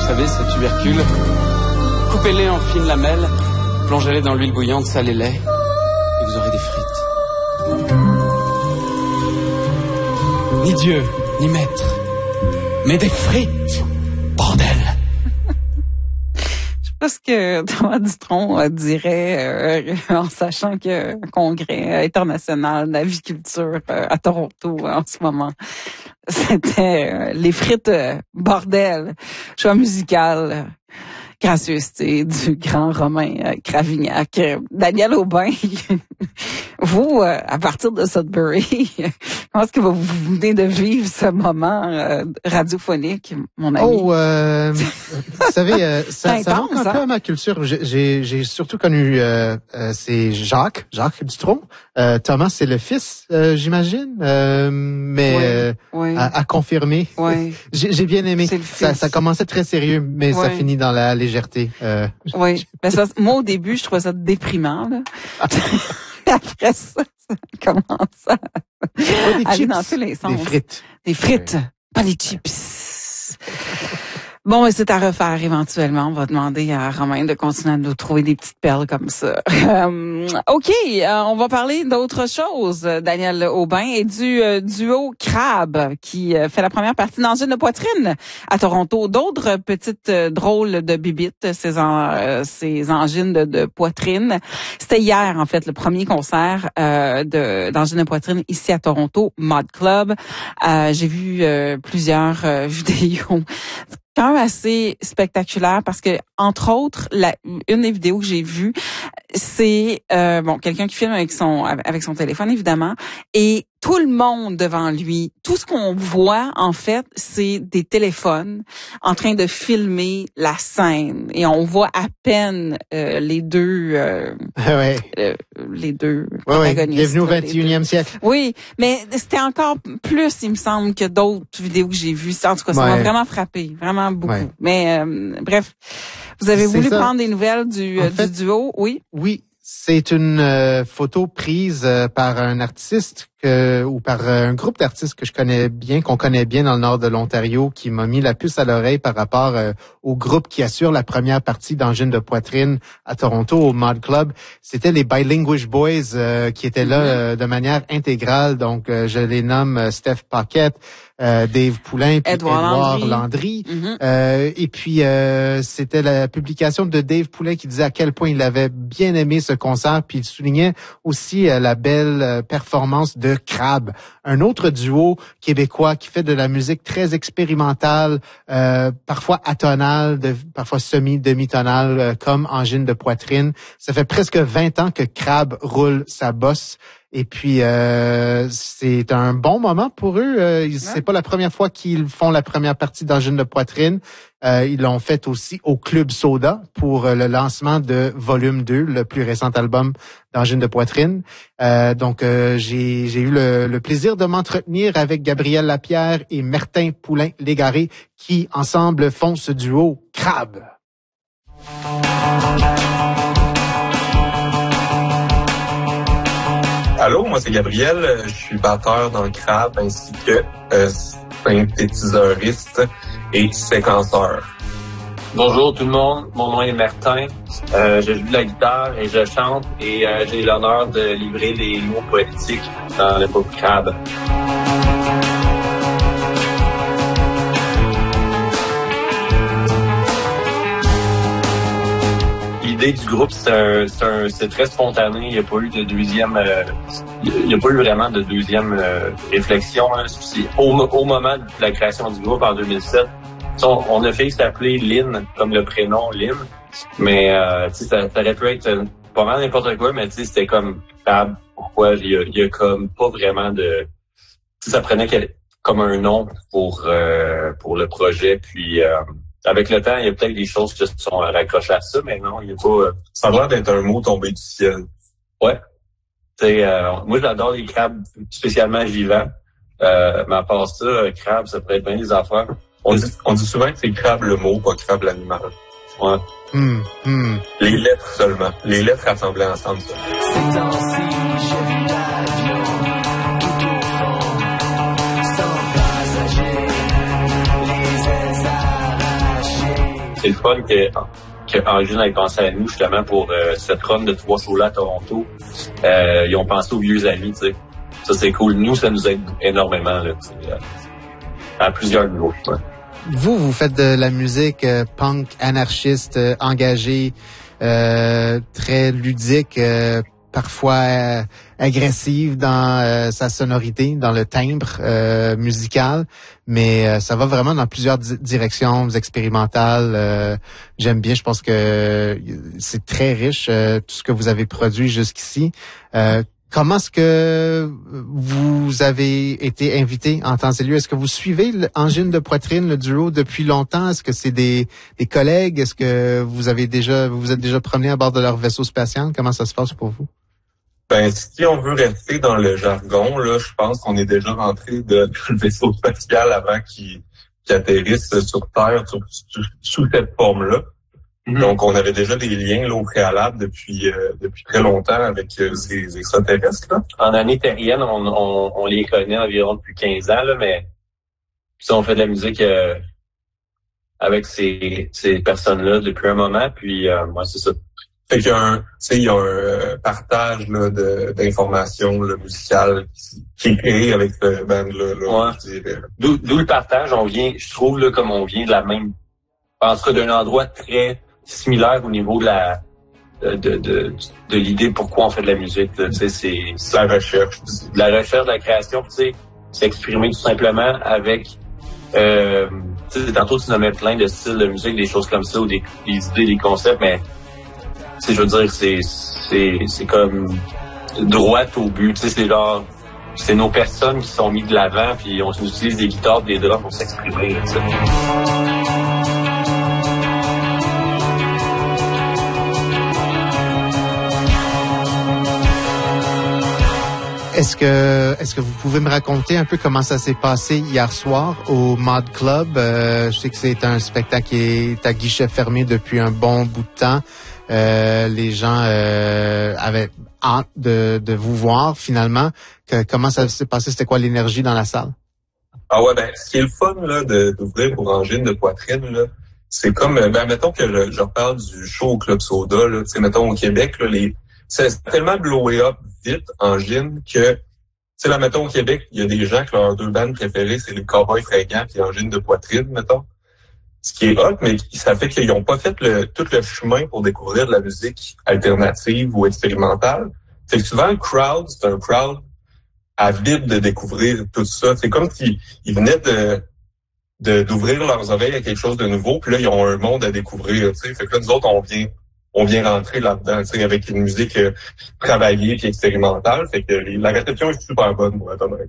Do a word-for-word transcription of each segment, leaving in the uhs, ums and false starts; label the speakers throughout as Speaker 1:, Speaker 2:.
Speaker 1: vous savez, ces tubercules. Coupez-les en fines lamelles, plongez-les dans l'huile bouillante, salez-les, et vous aurez des frites. Ni Dieu, ni maître, mais des frites, bordel.
Speaker 2: Ce que Thomas Dutronc euh, dirait euh, en sachant qu'il y a un congrès international d'aviculture euh, à Toronto euh, en ce moment. C'était euh, les frites euh, bordel, choix musical, euh, gracieuseté du grand Romain euh, Cravignac. Euh, Daniel Aubin, vous, euh, à partir de Sudbury, comment est-ce que vous venez de vivre ce moment euh, radiophonique, mon ami?
Speaker 3: Oh, euh, vous savez, euh, ça, ça manque un peu à ma culture. J'ai, j'ai surtout connu, euh, euh, c'est Jacques, Jacques Dutronc. Euh, Thomas, c'est le fils, euh, j'imagine, euh, mais
Speaker 2: oui,
Speaker 3: euh,
Speaker 2: oui.
Speaker 3: À, à confirmer.
Speaker 2: Oui.
Speaker 3: j'ai, j'ai bien aimé. Ça, ça commençait très sérieux, mais oui. Ça finit dans la légèreté. Euh,
Speaker 2: oui. Ben, ça, moi, au début, je trouvais ça déprimant, là. Après ça, ça commence à aller dans tous les sens.
Speaker 3: Des frites.
Speaker 2: Des frites, oui. Pas les chips. Bon, c'est à refaire éventuellement. On va demander à Romain de continuer à nous trouver des petites perles comme ça. Euh, OK, euh, on va parler d'autre chose, Daniel Aubin, et du euh, duo Crabe qui euh, fait la première partie d'Angine de poitrine à Toronto. D'autres petites euh, drôles de bibites, ces, en, euh, ces angines de, de poitrine. C'était hier, en fait, le premier concert euh, de d'Angine de poitrine ici à Toronto, Mod Club. Euh, j'ai vu euh, plusieurs euh, vidéos quand même assez spectaculaire parce que, entre autres, la, une des vidéos que j'ai vues, c'est euh, bon quelqu'un qui filme avec son avec son téléphone, évidemment, et tout le monde devant lui, tout ce qu'on voit, en fait, c'est des téléphones en train de filmer la scène. Et on voit à peine euh, les deux euh,
Speaker 3: ouais.
Speaker 2: euh, les deux
Speaker 3: ouais,
Speaker 2: protagonistes.
Speaker 3: Ouais. Bienvenue au vingt et unième siècle.
Speaker 2: Oui, mais c'était encore plus, il me semble, que d'autres vidéos que j'ai vues. En tout cas, ça ouais. m'a vraiment frappé, vraiment beaucoup. Ouais. Mais euh, bref, vous avez c'est voulu ça. prendre des nouvelles du, euh, fait, du duo, oui?
Speaker 3: Oui. C'est une euh, photo prise euh, par un artiste que, ou par euh, un groupe d'artistes que je connais bien, qu'on connaît bien dans le nord de l'Ontario, qui m'a mis la puce à l'oreille par rapport euh, au groupe qui assure la première partie d'Angine de poitrine à Toronto, au Mod Club. C'était les Bilinguish Boys euh, qui étaient là euh, de manière intégrale. Donc, euh, je les nomme euh, Steph Paquette, euh, Dave Poulain, puis Edouard Landry. Landry. Mm-hmm. Euh, et puis, euh, c'était la publication de Dave Poulain qui disait à quel point il avait bien aimé ce concert, puis il soulignait aussi euh, la belle euh, performance de Crabe, un autre duo québécois qui fait de la musique très expérimentale, euh, parfois atonale, de, parfois semi-demi-tonale, euh, comme Angine de poitrine. Ça fait presque vingt ans que Crabe roule sa bosse. Et puis, euh, c'est un bon moment pour eux. Euh, ouais. C'est pas la première fois qu'ils font la première partie d'Angine de poitrine. Euh, ils l'ont fait aussi au Club Soda pour le lancement de Volume deux, le plus récent album d'Angine de poitrine. Euh, donc, euh, j'ai, j'ai eu le, le plaisir de m'entretenir avec Gabriel Lapierre et Martin Poulain-Légaré qui, ensemble, font ce duo Crabe.
Speaker 4: Allô, moi c'est Gabriel, je suis batteur dans le Crabe ainsi que euh, synthétiseuriste et séquenceur.
Speaker 5: Bonjour tout le monde, mon nom est Martin, euh, je joue de la guitare et je chante et euh, j'ai l'honneur de livrer des mots poétiques dans le groupe Crabe. L'idée du groupe, c'est, un, c'est, un, c'est très spontané. Il n'y a pas eu de deuxième, euh, il n'y a pas eu vraiment de deuxième euh, réflexion. Hein. C'est au, au moment de la création du groupe en deux mille sept, on, on a fait s'appeler Lynn, comme le prénom Lynn. Mais euh, ça, ça aurait pu être pas mal n'importe quoi, mais c'était comme Crabe. Pourquoi il y a, il y a comme pas vraiment de, ça prenait quel, comme un nom pour euh, pour le projet, puis. Euh, Avec le temps, il y a peut-être des choses qui se sont raccrochées à ça, mais non, il n'y a pas... Euh...
Speaker 4: Ça a l'air d'être un mot tombé du ciel.
Speaker 5: Ouais. T'sais, euh, moi, j'adore les crabes, spécialement vivants. Euh, mais à part ça, crabe, ça pourrait être bien des affaires.
Speaker 4: On dit, on dit souvent que c'est crabe le mot, pas crabe l'animal.
Speaker 5: Ouais.
Speaker 3: Mm, mm.
Speaker 4: Les lettres seulement. Les lettres rassemblées ensemble, ça. C'est ainsi, j'ai vu l'avion.
Speaker 5: c'est le fun que, que Angine ait pensé à nous justement pour euh, cette run de trois shows-là à Toronto. Euh, ils ont pensé aux vieux amis, tu sais. Ça, c'est cool. Nous, ça nous aide énormément, là, à plusieurs niveaux. Ouais.
Speaker 3: Vous, vous faites de la musique euh, punk, anarchiste, euh, engagée, euh, très ludique, euh, parfois euh, agressive dans euh, sa sonorité, dans le timbre euh, musical, mais euh, ça va vraiment dans plusieurs di- directions expérimentales. Euh, j'aime bien, je pense que c'est très riche, euh, tout ce que vous avez produit jusqu'ici. Euh, Comment est-ce que vous avez été invité en temps et lieu? Est-ce que vous suivez Angine de Poitrine, le duo, depuis longtemps? Est-ce que c'est des, des collègues? Est-ce que vous avez déjà, vous vous êtes déjà promené à bord de leur vaisseau spatial? Comment ça se passe pour vous?
Speaker 4: Ben, si on veut rester dans le jargon, là, je pense qu'on est déjà rentré de, le vaisseau spatial avant qu'il, qu'il atterrisse sur Terre sur, sur, sous cette forme-là. Mm-hmm. Donc, on avait déjà des liens là, au préalable depuis euh, depuis très longtemps avec euh, ces extraterrestres. Là.
Speaker 5: En année terrienne, on, on, on les connaît environ depuis quinze ans, là, mais puis on fait de la musique euh, avec ces, ces personnes-là depuis un moment, puis euh, moi, c'est ça.
Speaker 4: Fait qu'il y a un, tu sais, il y a un euh, partage là, de, d'informations là, musicales qui, qui est créé avec ce band-là. Là,
Speaker 5: ouais. Je dirais. D'où, d'où le partage, on vient, je trouve, là, comme on vient de la même, en tout cas d'un endroit très similaire au niveau de la de de, de, de l'idée pourquoi on fait de la musique. Tu sais, c'est, c'est
Speaker 4: la recherche.
Speaker 5: De la recherche, de la création, tu sais, s'exprimer tout simplement avec euh, tu sais, tantôt tu nommais plein de styles de musique, des choses comme ça, ou des, des idées, des concepts, mais tu sais, je veux dire, c'est c'est c'est comme droit au but. Tu sais, c'est genre c'est nos personnes qui sont mis de l'avant, puis on utilise des guitares, des drums pour s'exprimer. Tu sais.
Speaker 3: Est-ce que est-ce que vous pouvez me raconter un peu comment ça s'est passé hier soir au Mod Club? Euh, je sais que c'est un spectacle qui est à guichet fermé depuis un bon bout de temps. Euh, les gens euh, avaient hâte de, de vous voir finalement. Que, comment ça s'est passé? C'était quoi l'énergie dans la salle?
Speaker 4: Ah ouais, ben ce qui est le fun là de, d'ouvrir pour Angine de Poitrine, là, c'est comme ben mettons que je, je reparle du show au Club Soda, là, tu sais, mettons au Québec, là, les c'est tellement blowé up vite, Angine, que, tu sais, là, mettons, au Québec, il y a des gens que leurs deux bandes préférées, c'est les Cowboys Fringants puis Angine de Poitrine, mettons. Ce qui est hot, mais ça fait qu'ils n'ont pas fait le, tout le chemin pour découvrir de la musique alternative ou expérimentale. C'est que souvent, le crowd, c'est un crowd avide de découvrir tout ça. C'est comme s'ils ils venaient de, de, d'ouvrir leurs oreilles à quelque chose de nouveau, puis là, ils ont un monde à découvrir, tu sais. Fait que là, nous autres, on vient... on vient rentrer là-dedans, tu sais, avec une musique euh, travaillée puis expérimentale. Fait que la réception est super bonne pour être honnête.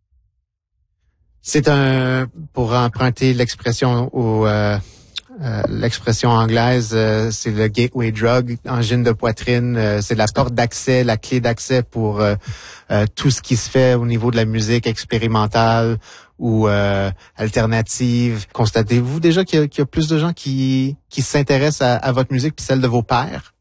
Speaker 3: C'est un, pour emprunter l'expression au, euh, euh, l'expression anglaise, euh, c'est le gateway drug, Angine de Poitrine. Euh, c'est la porte d'accès, la clé d'accès pour euh, euh, tout ce qui se fait au niveau de la musique expérimentale ou euh, alternative. Constatez-vous déjà qu'il y a, qu'il y a plus de gens qui qui s'intéressent à, à votre musique puis celle de vos pairs?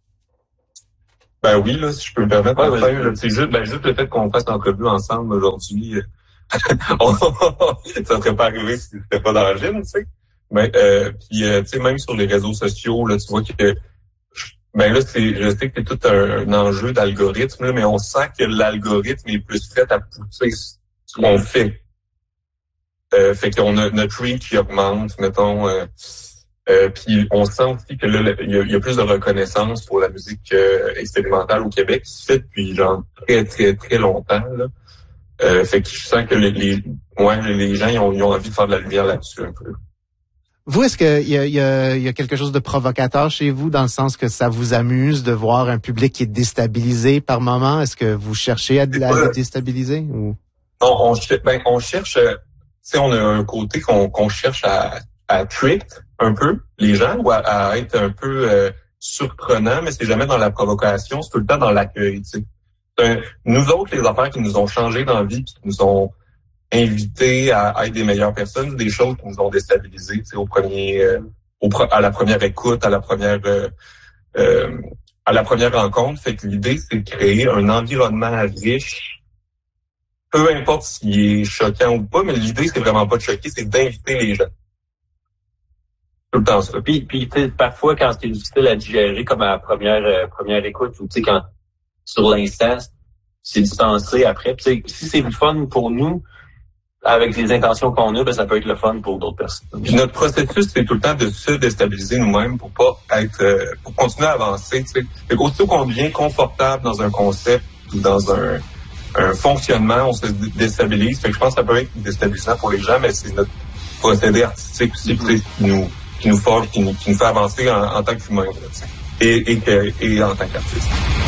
Speaker 4: Ben oui, là, si je peux me permettre. Ouais, enfin, ouais, là, c'est juste, ben, juste le fait qu'on fasse l'entrevue ensemble aujourd'hui, on, ça serait pas arrivé si c'était pas dans la gym, tu sais. Mais euh, puis euh, tu sais, même sur les réseaux sociaux, là, tu vois que ben là, c'est, je sais que c'est tout un, un enjeu d'algorithme, là, mais on sent que l'algorithme est plus prêt à pousser ce qu'on fait. Euh, fait qu'on a notre reach qui augmente, mettons. Euh, euh, puis on sent aussi que là, il y a, y a plus de reconnaissance pour la musique euh, expérimentale au Québec, qui se fait depuis genre très, très, très longtemps. Là. Euh, fait que je sens que les, les, ouais, les gens ils ont, ils ont envie de faire de la lumière là-dessus un peu.
Speaker 3: Vous, est-ce qu'il y a, y, a, y a quelque chose de provocateur chez vous, dans le sens que ça vous amuse de voir un public qui est déstabilisé par moment? Est-ce que vous cherchez à, à le déstabiliser? Ou?
Speaker 4: On, on, ben, on cherche... Tu sais, on a un côté qu'on, qu'on cherche à, à trick un peu les gens ou à, à être un peu euh, surprenant, mais c'est jamais dans la provocation, c'est tout le temps dans l'accueil. Tu sais. Un, nous autres, les affaires qui nous ont changé dans la vie, qui nous ont invités à, à être des meilleures personnes, des choses qui nous ont déstabilisés, tu sais, au premier, euh, au, à la première écoute, à la première, euh, euh, à la première rencontre. Fait que l'idée, c'est de créer un environnement riche. Peu importe s'il est choquant ou pas, mais l'idée, c'est vraiment pas de choquer, c'est d'inviter les gens. Tout le temps ça.
Speaker 5: Puis, puis parfois, quand c'est difficile à digérer, comme à la première, euh, première écoute, ou tu sais, quand sur l'instant, c'est distancé après. Puis, si c'est le fun pour nous, avec les intentions qu'on a, ben, ça peut être le fun pour d'autres personnes.
Speaker 4: Puis notre processus, c'est tout le temps de se déstabiliser nous-mêmes pour pas être, euh, pour continuer à avancer. Tu sais. Fait qu'aussitôt qu'on devient confortable dans un concept ou dans un, un fonctionnement, on se déstabilise. Fait que je pense que ça peut être déstabilisant pour les gens, mais c'est notre procédé artistique aussi mm-hmm. qui nous qui nous forge, qui nous, qui nous fait avancer en, en tant qu'humain, et, et, et en tant qu'artiste.